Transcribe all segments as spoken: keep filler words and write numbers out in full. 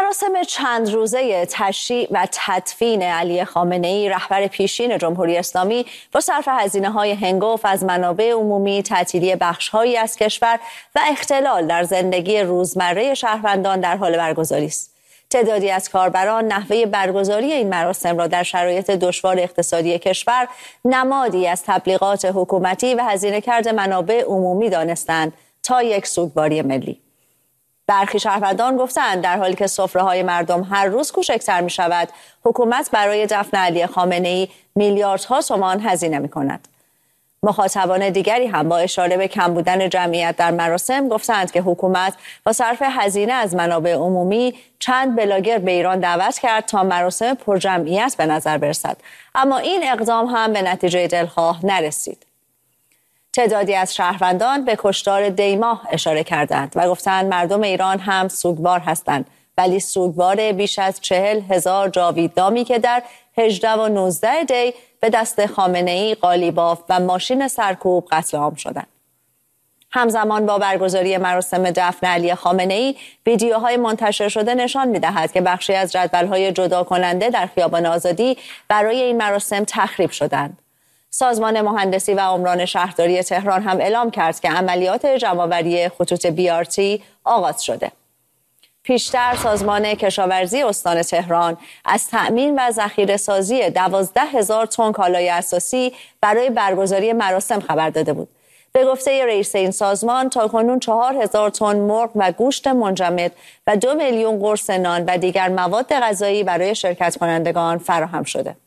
مراسم چند روزه تشییع و تدفین علی خامنه‌ای رهبر پیشین جمهوری اسلامی با صرف هزینه‌های هنگفت از منابع عمومی، تعطیلی بخش‌هایی از کشور و اختلال در زندگی روزمره شهروندان در حال برگزاری است. تعدادی از کاربران نحوه برگزاری این مراسم را در شرایط دشوار اقتصادی کشور نمادی از تبلیغات حکومتی و هزینه کرده منابع عمومی دانستند تا یک سوگواری ملی. برخی شهروندان گفتند در حالی که سفره‌های مردم هر روز کوچکتر می شود، حکومت برای دفن علی خامنه‌ای میلیاردها تومان هزینه می کند. مخاطبان دیگری هم با اشاره به کم بودن جمعیت در مراسم گفتند که حکومت با صرف هزینه از منابع عمومی چند بلاگر به ایران دعوت کرد تا مراسم پرجمعیت به نظر برسد، اما این اقدام هم به نتیجه دلخواه نرسید. تعدادی از شهروندان به کشتار دیماه اشاره کردند و گفتند مردم ایران هم سوگوار هستند، ولی سوگوار بیش از چهل هزار جاویدنامی که در هجده و نوزده دی به دست خامنه‌ای، قالیباف و ماشین سرکوب قتل عام شدند. همزمان با برگزاری مراسم دفن علی خامنه‌ای، ویدیوهای منتشر شده نشان می‌دهد که بخشی از جدول‌های جدا کننده در خیابان آزادی برای این مراسم تخریب شدند. سازمان مهندسی و عمران شهرداری تهران هم اعلام کرد که عملیات جمع‌آوری خطوط بی آر تی آغاز شده. پیشتر سازمان کشاورزی استان تهران از تأمین و ذخیره‌سازی دوازده هزار تن کالای اساسی برای برگزاری مراسم خبر داده بود. به گفته رئیس این سازمان تاکنون چهار هزار تن مرغ و گوشت منجمد و دو میلیون قرص نان و دیگر مواد غذایی برای شرکت کنندگان فراهم شده.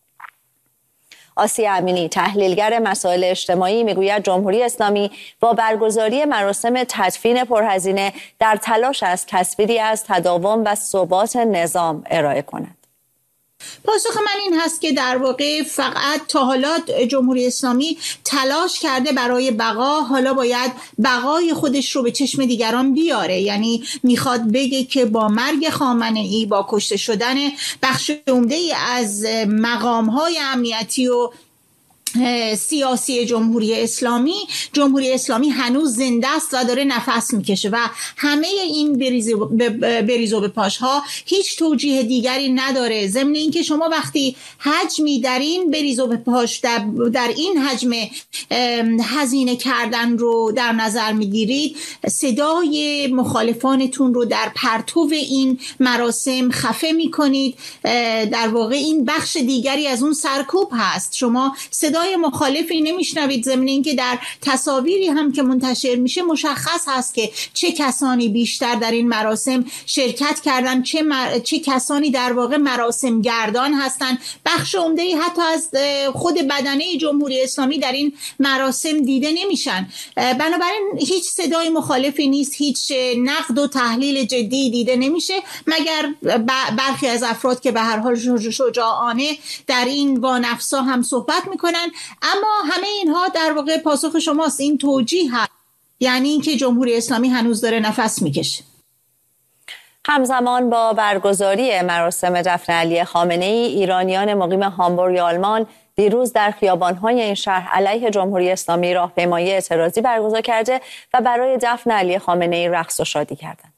آسیه امینی، تحلیلگر مسائل اجتماعی، میگوید جمهوری اسلامی با برگزاری مراسم تدفین پرهزینه در تلاش است تصویری از تداوم و ثبات نظام ارائه کند. پاسخ من این هست که در واقع فقط تا حالا جمهوری اسلامی تلاش کرده برای بقا، حالا باید بقای خودش رو به چشم دیگران بیاره. یعنی میخواد بگه که با مرگ خامنه‌ای، با کشته شدن بخش عمده‌ای از مقام‌های امنیتی و سیاسی جمهوری اسلامی، جمهوری اسلامی هنوز زنده است و داره نفس میکشه و همه این بریزو بریزو به پاشها هیچ توجیه دیگری نداره. ضمن اینکه شما وقتی حجمی در این بریزو به پاش در, در این حجم هزینه کردن رو در نظر میگیرید، صدای مخالفانتون رو در پرتو این مراسم خفه میکنید. در واقع این بخش دیگری از اون سرکوب هست. شما صدا مخالفی نمیشنوید، ضمن اینکه در تصاویری هم که منتشر میشه مشخص هست که چه کسانی بیشتر در این مراسم شرکت کردن، چه, مر... چه کسانی در واقع مراسم گردان هستند. بخش عمده‌ای حتی از خود بدنه جمهوری اسلامی در این مراسم دیده نمیشن. بنابراین هیچ صدای مخالفی نیست، هیچ نقد و تحلیل جدی دیده نمیشه، مگر برخی از افراد که به هر حال شجاعانه در این وانفسا هم صحبت میکنن. اما همه اینها در واقع پاسخ شماست، این توجیه هست، یعنی اینکه جمهوری اسلامی هنوز داره نفس میکشه. همزمان با برگزاری مراسم دفن علی خامنه‌ای، ایرانیان مقیم هامبورگ آلمان دیروز در خیابان‌های این شهر علیه جمهوری اسلامی راهپیمایی اعتراضی برگزار کرده و برای دفن علی خامنه‌ای رقص و شادی کردند.